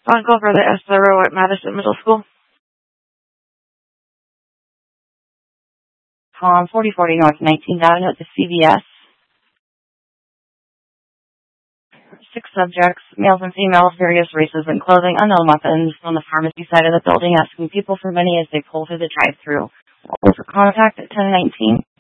On call for the SRO at Madison Middle School. Call on 4040 North 19th Avenue at the CVS. 6 subjects, males and females, various races and clothing, unknown weapons, on the pharmacy side of the building, asking people for money as they pull through the drive-thru. For contact at 1019.